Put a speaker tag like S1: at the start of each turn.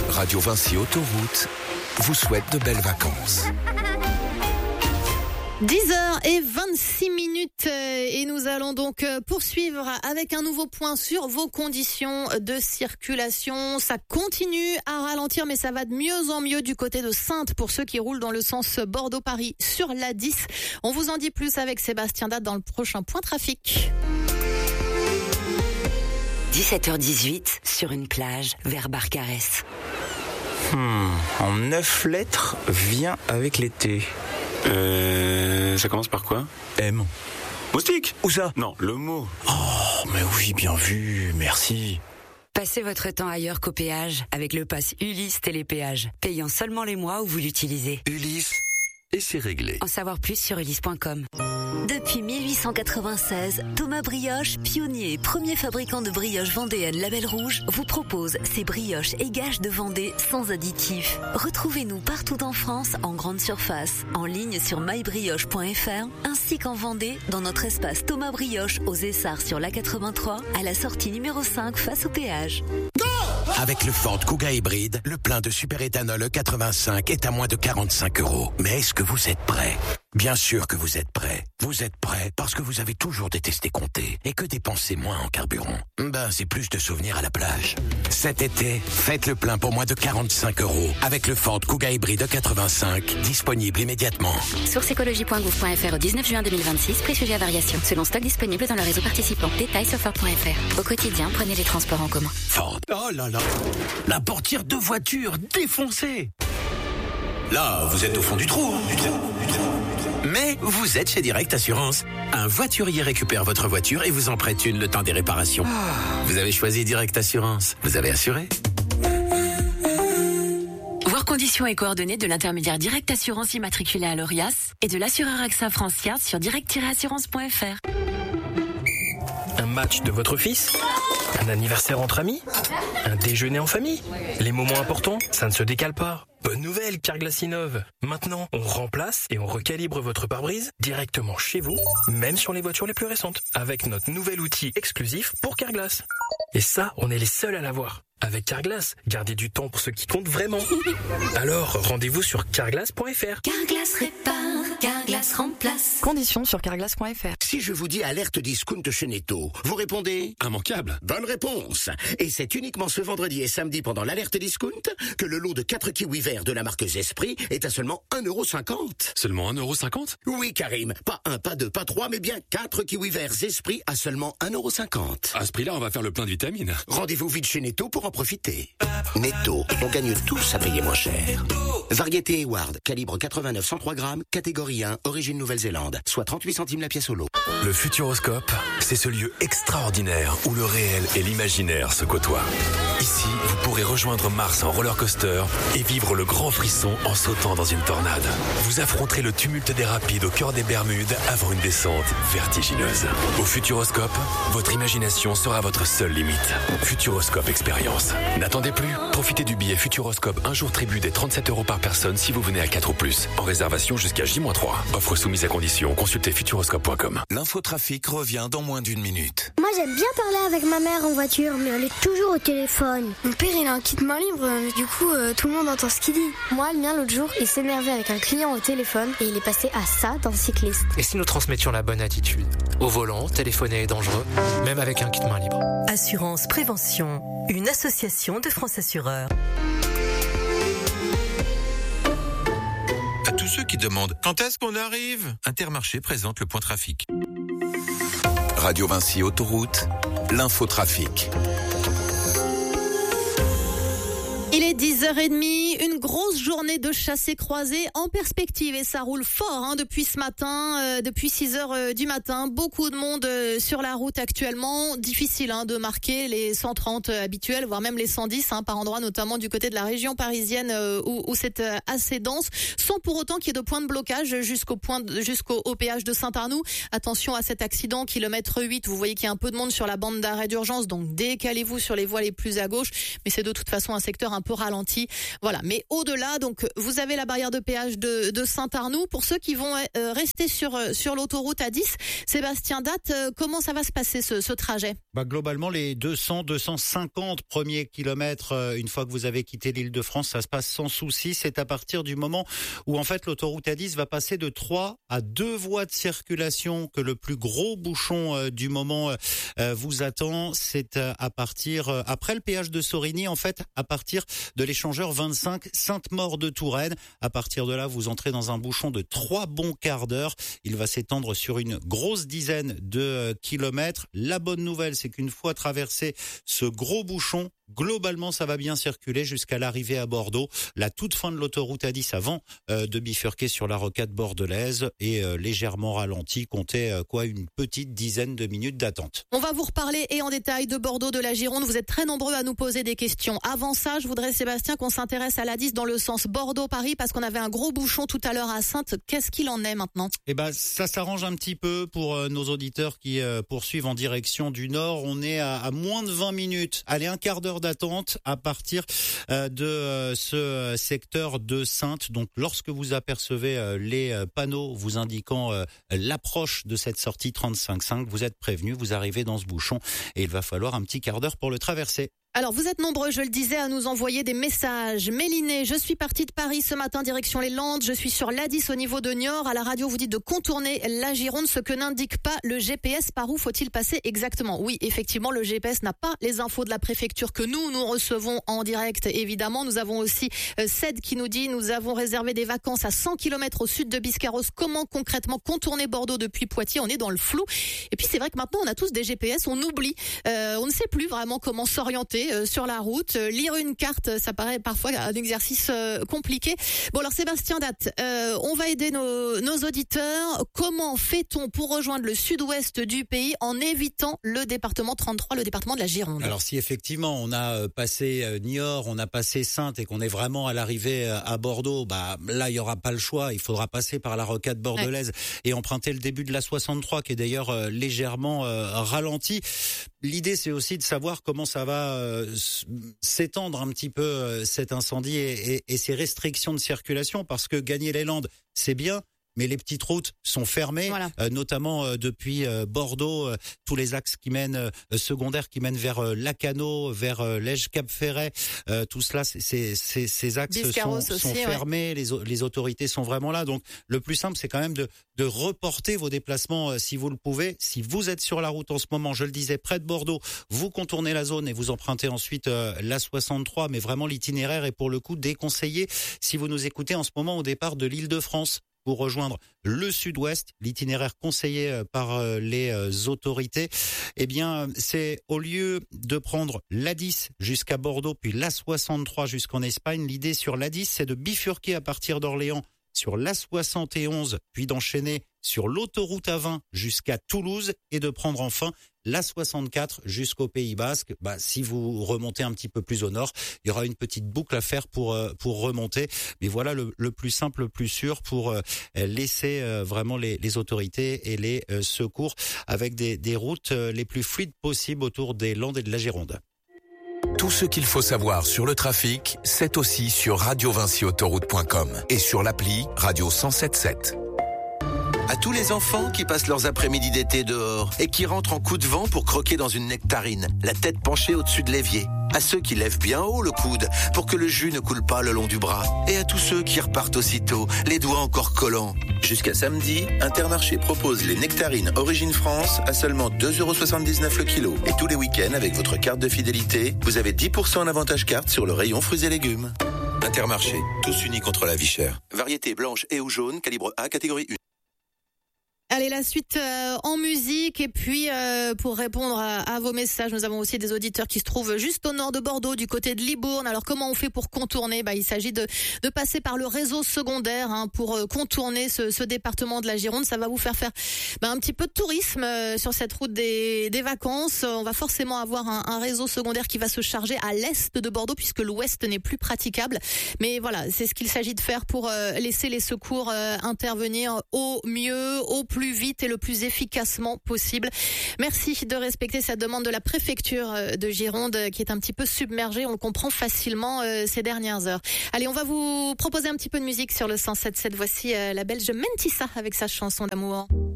S1: Radio Vinci Autoroute vous souhaite de belles vacances.
S2: 10h26 et nous allons donc poursuivre avec un nouveau point sur vos conditions de circulation. Ça continue à ralentir, mais ça va de mieux en mieux du côté de Saintes pour ceux qui roulent dans le sens Bordeaux-Paris sur l'A10. On vous en dit plus avec Sébastien Date dans le prochain point trafic.
S3: 17h18 sur une plage vers Barcarès.
S4: En 9 lettres, vient avec l'été.
S5: Ça commence par quoi?
S4: M.
S5: Moustique?
S4: Où ça?
S5: Non, le mot.
S4: Oh, mais oui, bien vu, merci.
S3: Passez votre temps ailleurs qu'au péage avec le pass Ulysse Télépéage, payant seulement les mois où vous l'utilisez.
S1: Ulysse, et c'est réglé.
S3: En savoir plus sur ulysse.com.
S6: Depuis 1896, Thomas Brioche, pionnier et premier fabricant de brioches vendéennes Label Rouge, vous propose ses brioches et gages de Vendée sans additifs. Retrouvez-nous partout en France, en grande surface, en ligne sur mybrioche.fr, ainsi qu'en Vendée, dans notre espace Thomas Brioche aux Essarts sur l'A83, à la sortie numéro 5 face au péage.
S7: Avec le Ford Kuga hybride, le plein de superéthanol E85 est à moins de 45 €. Mais est-ce que vous êtes prêts? Bien sûr que vous êtes prêts. Vous êtes prêts parce que vous avez toujours détesté compter et que dépenser moins en carburant, c'est plus de souvenirs à la plage. Cet été, faites le plein pour moins de 45 € avec le Ford Kuga hybride E85, disponible immédiatement.
S8: Source écologie.gouv.fr au 19 juin 2026, prix sujet à variation. Selon stock disponible dans le réseau participant. Détails sur Ford.fr. Au quotidien, prenez les transports en commun.
S7: Ford. Oh là là, la portière de voiture défoncée. Là, vous êtes au fond du trou, Mais vous êtes chez Direct Assurance. Un voiturier récupère votre voiture et vous en prête une le temps des réparations. Vous avez choisi Direct Assurance. Vous avez assuré.
S9: Voir conditions et coordonnées de l'intermédiaire Direct Assurance immatriculé à l'ORIAS et de l'assureur AXA France Yard sur direct-assurance.fr.
S10: Un match de votre fils? Un anniversaire entre amis? Un déjeuner en famille? Les moments importants, ça ne se décale pas. Bonne nouvelle, Carglass innove. Maintenant, on remplace et on recalibre votre pare-brise directement chez vous, même sur les voitures les plus récentes, avec notre nouvel outil exclusif pour Carglass. Et ça, on est les seuls à l'avoir. Avec Carglass, gardez du temps pour ce qui compte vraiment. Alors, rendez-vous sur carglass.fr.
S6: Carglass répare, Carglass remplace.
S9: Conditions sur carglass.fr.
S7: Si je vous dis alerte discount chez Netto, vous répondez
S5: Immanquable.
S7: bonne réponse. Et c'est uniquement ce vendredi et samedi pendant l'alerte discount que le lot de 4 kiwis verts de la marque Zesprit est à seulement 1,50 €.
S5: Seulement 1,50 €?
S7: Oui, Karim. Pas 1, pas 2, pas 3, mais bien 4 kiwis verts Zesprit à seulement 1,50 €.
S5: À ce prix-là, on va faire le plein de vitamines.
S7: Rendez-vous vite chez Netto pour en profiter. Netto, on gagne tous à payer moins cher. Variété Hayward, calibre 89-103 grammes, catégorie 1, origine Nouvelle-Zélande, soit 38 centimes la pièce au lot.
S1: Le Futuroscope, c'est ce lieu extraordinaire où le réel et l'imaginaire se côtoient. Ici, vous pourrez rejoindre Mars en roller coaster et vivre le grand frisson en sautant dans une tornade. Vous affronterez le tumulte des rapides au cœur des Bermudes avant une descente vertigineuse. Au Futuroscope, votre imagination sera votre seule limite. Futuroscope Expérience. N'attendez plus, profitez du billet Futuroscope un jour tribut des 37 € par personne si vous venez à 4 ou plus. En réservation jusqu'à J-3. Offre soumise à condition, consultez futuroscope.com.
S7: L'infotrafic revient dans moins d'une minute.
S11: Moi j'aime bien parler avec ma mère en voiture, mais elle est toujours au téléphone. Mon père il a un kit main libre, mais du coup tout le monde entend ce qu'il dit. Moi le mien l'autre jour il s'énervait avec un client au téléphone et il est passé à ça d'un cycliste.
S12: Et si nous transmettions la bonne attitude? Au volant, téléphoner est dangereux, même avec un kit main libre.
S13: Assurance Prévention, une association de France Assureurs.
S14: À tous ceux qui demandent quand est-ce qu'on arrive, Intermarché présente le point trafic.
S1: Radio Vinci Autoroute, l'infotrafic.
S2: Il est 10h30, une grosse journée de chassés-croisés en perspective et ça roule fort depuis ce matin, depuis 6h du matin. Beaucoup de monde sur la route actuellement. Difficile de marquer les 130 habituels, voire même les 110 par endroit, notamment du côté de la région parisienne où c'est assez dense, sans pour autant qu'il y ait de point de blocage jusqu'au péage de Saint-Arnoux. Attention à cet accident, kilomètre 8, vous voyez qu'il y a un peu de monde sur la bande d'arrêt d'urgence, donc décalez-vous sur les voies les plus à gauche, mais c'est de toute façon un secteur un peu ralenti. Voilà. Mais au-delà, donc vous avez la barrière de péage de Saint-Arnoux. Pour ceux qui vont rester sur l'autoroute A10, Sébastien Datte, comment ça va se passer ce trajet?
S15: Globalement, les 200-250 premiers kilomètres, une fois que vous avez quitté l'Île-de-France, ça se passe sans souci. C'est à partir du moment où en fait l'autoroute A10 va passer de 3 à 2 voies de circulation que le plus gros bouchon du moment vous attend. C'est à partir, après le péage de Sorigny, en fait, à partir de l'échangeur 25 Sainte-Maure de Touraine. À partir de là, vous entrez dans un bouchon de 3 bons quarts d'heure. Il va s'étendre sur une grosse dizaine de kilomètres. La bonne nouvelle, c'est qu'une fois traversé ce gros bouchon, globalement, ça va bien circuler jusqu'à l'arrivée à Bordeaux. La toute fin de l'autoroute A10 avant de bifurquer sur la rocade bordelaise et légèrement ralenti. Comptez une petite dizaine de minutes d'attente.
S2: On va vous reparler et en détail de Bordeaux, de la Gironde. Vous êtes très nombreux à nous poser des questions. Avant ça, je voudrais, Sébastien, qu'on s'intéresse à l'A10 dans le sens Bordeaux-Paris parce qu'on avait un gros bouchon tout à l'heure à Saintes. Qu'est-ce qu'il en est maintenant?
S15: Ça s'arrange un petit peu pour nos auditeurs qui poursuivent en direction du nord. On est à moins de 20 minutes. Allez, un quart d'heure d'attente à partir de ce secteur de Saintes. Donc, lorsque vous apercevez les panneaux vous indiquant l'approche de cette sortie 35.5, vous êtes prévenu, vous arrivez dans ce bouchon et il va falloir un petit quart d'heure pour le traverser.
S2: Alors, vous êtes nombreux, je le disais, à nous envoyer des messages. Méliné, je suis partie de Paris ce matin, direction les Landes. Je suis sur l'A10 au niveau de Niort. À la radio, vous dites de contourner la Gironde, ce que n'indique pas le GPS. Par où faut-il passer exactement? Oui, effectivement, le GPS n'a pas les infos de la préfecture que nous recevons en direct, évidemment. Nous avons aussi Ced qui nous dit, nous avons réservé des vacances à 100 km au sud de Biscarrosse. Comment concrètement contourner Bordeaux depuis Poitiers? On est dans le flou. Et puis, c'est vrai que maintenant, on a tous des GPS, on oublie. On ne sait plus vraiment comment s'orienter sur la route. Lire une carte, ça paraît parfois un exercice compliqué. Bon, alors Sébastien Datte, on va aider nos auditeurs. Comment fait-on pour rejoindre le sud-ouest du pays en évitant le département 33, le département de la Gironde?
S15: Alors si effectivement on a passé Niort, on a passé Saintes et qu'on est vraiment à l'arrivée à Bordeaux, là il y aura pas le choix, il faudra passer par la rocade bordelaise et emprunter le début de la 63 qui est d'ailleurs légèrement ralenti. L'idée c'est aussi de savoir comment ça va s'étendre un petit peu cet incendie et ces restrictions de circulation, parce que gagner les Landes, c'est bien, mais les petites routes sont fermées, voilà. Notamment depuis Bordeaux, tous les axes qui mènent secondaires qui mènent vers Lacanau, vers Lège-Cap-Ferret, tout cela, ces axes sont fermés, ouais. Les autorités sont vraiment là. Donc le plus simple, c'est quand même de reporter vos déplacements si vous le pouvez. Si vous êtes sur la route en ce moment, je le disais, près de Bordeaux, vous contournez la zone et vous empruntez ensuite la 63, mais vraiment l'itinéraire est pour le coup déconseillé si vous nous écoutez en ce moment au départ de l'Île-de-France. Pour rejoindre le sud-ouest, l'itinéraire conseillé par les autorités, c'est au lieu de prendre l'A10 jusqu'à Bordeaux, puis l'A63 jusqu'en Espagne, l'idée sur l'A10, c'est de bifurquer à partir d'Orléans sur l'A71, puis d'enchaîner sur l'autoroute A20 jusqu'à Toulouse et de prendre enfin l'A64 jusqu'au Pays Basque. Si vous remontez un petit peu plus au nord, il y aura une petite boucle à faire pour remonter. Mais voilà le plus simple, le plus sûr pour laisser vraiment les autorités et les secours avec des routes les plus fluides possibles autour des Landes et de la Gironde.
S7: Tout ce qu'il faut savoir sur le trafic, c'est aussi sur radiovinciautoroute.com et sur l'appli Radio 107.7.
S16: À tous les enfants qui passent leurs après-midi d'été dehors et qui rentrent en coup de vent pour croquer dans une nectarine, la tête penchée au-dessus de l'évier. À ceux qui lèvent bien haut le coude pour que le jus ne coule pas le long du bras. Et à tous ceux qui repartent aussitôt, les doigts encore collants.
S14: Jusqu'à samedi, Intermarché propose les nectarines Origine France à seulement 2,79€ le kilo. Et tous les week-ends, avec votre carte de fidélité, vous avez 10% en avantage carte sur le rayon fruits et légumes. Intermarché, tous unis contre la vie chère. Variété blanche et ou jaune, calibre A, catégorie 1.
S2: Allez, la suite en musique et puis pour répondre à vos messages, nous avons aussi des auditeurs qui se trouvent juste au nord de Bordeaux, du côté de Libourne. Alors comment on fait pour contourner? Il s'agit de passer par le réseau secondaire pour contourner ce département de la Gironde. Ça va vous faire un petit peu de tourisme sur cette route des vacances. On va forcément avoir un réseau secondaire qui va se charger à l'est de Bordeaux puisque l'ouest n'est plus praticable. Mais voilà, c'est ce qu'il s'agit de faire pour laisser les secours intervenir au mieux, au plus plus vite et le plus efficacement possible. Merci de respecter cette demande de la préfecture de Gironde qui est un petit peu submergée. On le comprend facilement ces dernières heures. Allez, on va vous proposer un petit peu de musique sur le 107.7. Voici la Belge Mentissa avec sa chanson d'amour.